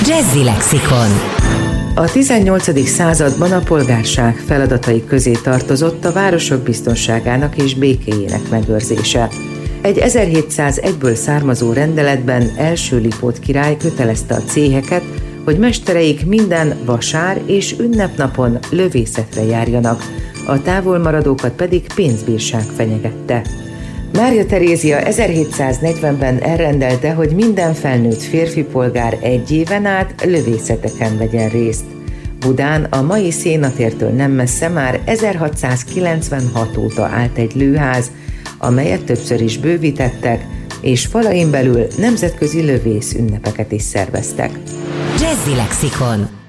Jazzy Lexikon. A 18. században a polgárság feladatai közé tartozott a városok biztonságának és békéjének megőrzése. Egy 1701-ből származó rendeletben első Lipót király kötelezte a céheket, hogy mestereik minden vasár és ünnepnapon lövészetre járjanak, a távolmaradókat pedig pénzbírság fenyegette. Mária Terézia 1740-ben elrendelte, hogy minden felnőtt férfi polgár egy éven át lövészeteken vegyen részt. Budán, a mai Szénatértől nem messze már 1696 óta állt egy lőház, amelyet többször is bővítettek, és falain belül nemzetközi lövész ünnepeket is szerveztek. Jazzy Lexikon.